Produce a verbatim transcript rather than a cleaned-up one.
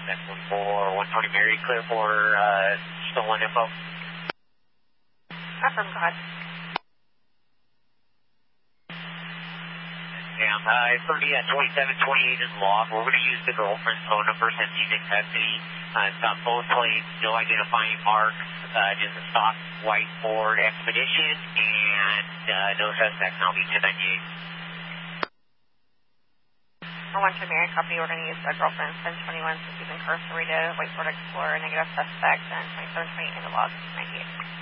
That's one four one twenty Mary, clear for uh, stolen info. Affirm, go ahead. Yeah, uh, thirty at twenty-seven twenty-eight is logged. We're going to use the girlfriend's phone number since he's in custody. Uh, it's got both plates, no identifying marks, uh, just a stock white Ford Expedition, and uh, no suspects. I'll be ten ninety-eight. For one to Mary, copy, we're going to use the girlfriend's ten twenty-one since he's incarcerated, white Ford Explorer, negative suspect, and twenty-seven twenty-eight in the log, ninety-eight.